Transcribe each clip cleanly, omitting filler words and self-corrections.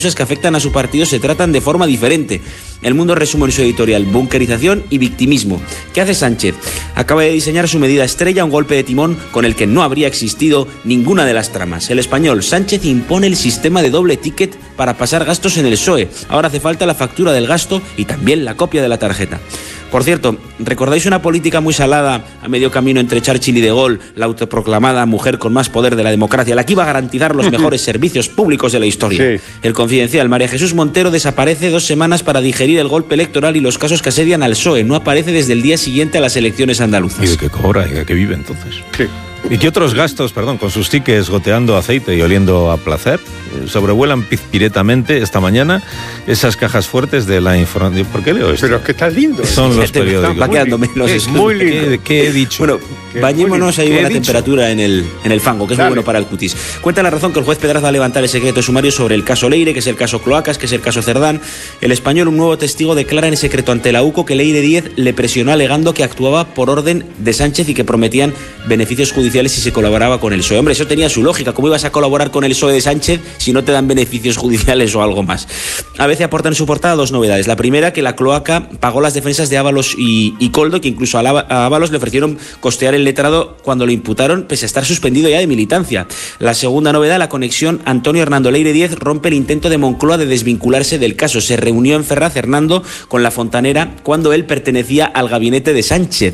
que afectan a su partido se tratan de forma diferente. El Mundo resume en su editorial: bunkerización y victimismo. ¿Qué hace Sánchez? Acaba de diseñar su medida estrella, un golpe de timón con el que no habría existido ninguna de las tramas. El Español: Sánchez impone el sistema de doble ticket para pasar gastos en el PSOE. Ahora hace falta la factura del gasto y también la copia de la tarjeta. Por cierto, ¿recordáis una política muy salada a medio camino entre Churchill y De Gaulle, la autoproclamada mujer con más poder de la democracia, la que iba a garantizar los mejores servicios públicos de la historia? Sí. El Confidencial: María Jesús Montero desaparece 2 semanas para digerir el golpe electoral y los casos que asedian al PSOE. No aparece desde el día siguiente a las elecciones andaluzas. ¿Y de qué cobra y de qué vive entonces? Sí. ¿Y qué otros gastos, con sus tickets goteando aceite y oliendo a placer? Sobrevuelan pizpiretamente esta mañana esas cajas fuertes de la información. ¿Por qué leo esto? Pero es que está lindo. Son los periódicos. Es muy lindo. ¿Qué he dicho? Bueno, bañémonos ahí buena temperatura en el fango, que es muy bueno para el cutis. Cuenta La Razón que el juez Pedraza va a levantar el secreto sumario sobre el caso Leire, que es el caso Cloacas, que es el caso Cerdán. El Español: un nuevo testigo declara en secreto ante la UCO que Leire Díez le presionó alegando que actuaba por orden de Sánchez y que prometían beneficios judiciales si se colaboraba con el PSOE. Hombre, eso tenía su lógica. ¿Cómo ibas a colaborar con el PSOE de Sánchez si no te dan beneficios judiciales o algo más? ABC aporta en su portada 2 novedades. La primera, que la cloaca pagó las defensas de Ábalos y Koldo, que incluso a Ábalos le ofrecieron costear el letrado cuando lo imputaron, pese a estar suspendido ya de militancia. La segunda novedad, la conexión Antonio Hernando Leire Díez rompe el intento de Moncloa de desvincularse del caso. Se reunió en Ferraz Hernando con la Fontanera cuando él pertenecía al gabinete de Sánchez.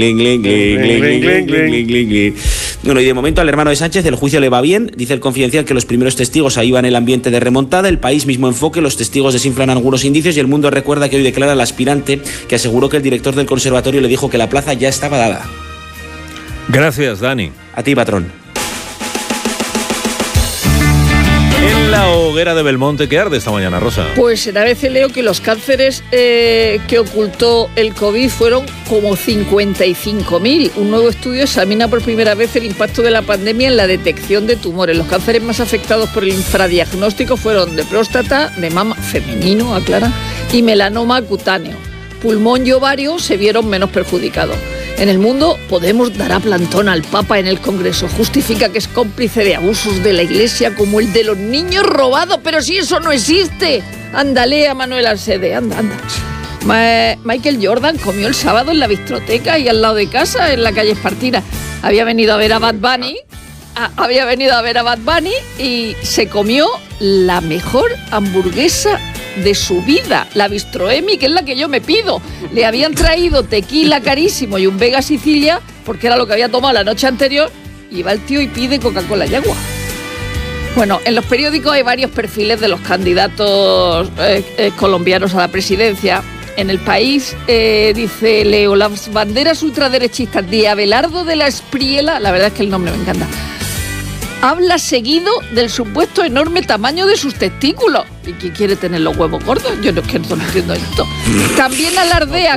Bueno, y de momento al hermano de Sánchez el juicio le va bien. Dice el Confidencial que los primeros testigos avivan el ambiente de remontada. El País: mismo enfoque, los testigos desinflan algunos indicios. Y El Mundo recuerda que hoy declara al aspirante que aseguró que el director del conservatorio le dijo que la plaza ya estaba dada. Gracias, Dani. A ti, patrón. En la hoguera de Belmonte, ¿qué arde esta mañana, Rosa? Pues en ABC leo que los cánceres que ocultó el COVID fueron como 55.000. Un nuevo estudio examina por primera vez el impacto de la pandemia en la detección de tumores. Los cánceres más afectados por el infradiagnóstico fueron de próstata, de mama femenino, aclara, y melanoma cutáneo. Pulmón y ovario se vieron menos perjudicados. En El Mundo: Podemos dará plantón al Papa en el Congreso. Justifica que es cómplice de abusos de la Iglesia como el de los niños robados. Pero si eso no existe. Ándale a Manuel Alsede, anda. Michael Jordan comió el sábado en la Bistroteca y al lado de casa, en la calle Espartina. Había venido a ver a Bad Bunny y se comió la mejor hamburguesa de su vida, la Bistroemi, que es la que yo me pido. Le habían traído tequila carísimo y un Vega Sicilia, porque era lo que había tomado la noche anterior, y va el tío y pide Coca-Cola y agua. Bueno, en los periódicos hay varios perfiles de los candidatos colombianos a la presidencia. En El País dice Leo: las banderas ultraderechistas de Abelardo de la Espriela, la verdad es que el nombre me encanta, habla seguido del supuesto enorme tamaño de sus testículos. ¿Y quién quiere tener los huevos gordos? Yo no entiendo esto. También alardea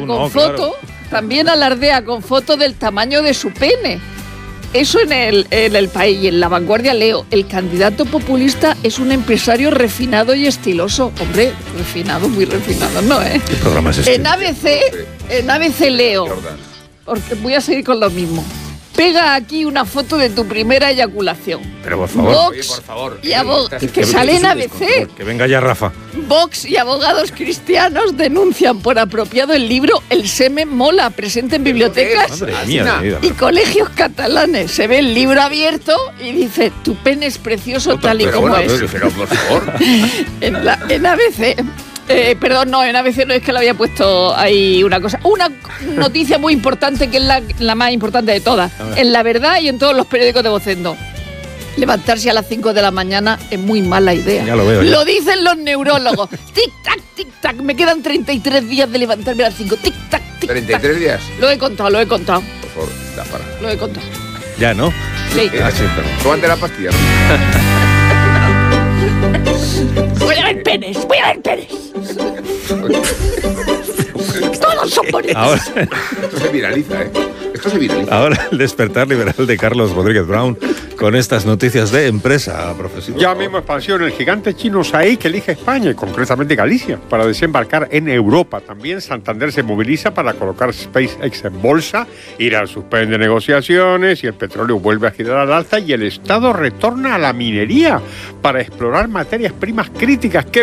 con fotos del tamaño de su pene. Eso en el País. Y en La Vanguardia leo: el candidato populista es un empresario refinado y estiloso. Hombre, refinado, muy refinado, ¿no? ¿Qué programa es este? En ABC leo, porque voy a seguir con lo mismo: pega aquí una foto de tu primera eyaculación. Pero por favor. Vox, por favor. Que sale en ABC. Que venga ya Rafa. Vox y abogados cristianos denuncian por apropiado el libro El semen mola, presente en bibliotecas y colegios catalanes. Se ve el libro abierto y dice: tu pene es precioso tal y como es. Pero por favor. En ABC... en ABC no, es que le había puesto ahí una cosa. Una noticia muy importante, que es la más importante de todas. En La Verdad y en todos los periódicos de Vocendo: levantarse a las 5 de la mañana es muy mala idea. Ya lo veo. Lo dicen los neurólogos. Tic-tac, tic-tac. Me quedan 33 días de levantarme a las 5. Tic-tac, tic-tac. ¿33 días? Lo he contado. Por favor, da para. Lo he contado. Ya, ¿no? Sí. Tómate la pastilla. Voy a ver penes. Todos son bonitos. Ahora, Esto se viraliza, ahora el despertar liberal de Carlos Rodríguez Brown con estas noticias de empresa, profesor. Ya mismo expansión: el gigante chino SAIC elige España, y concretamente Galicia, para desembarcar en Europa. También Santander se moviliza para colocar SpaceX en bolsa. Irán suspende negociaciones y el petróleo vuelve a girar al alza, y el Estado retorna a la minería para explorar materias primas críticas.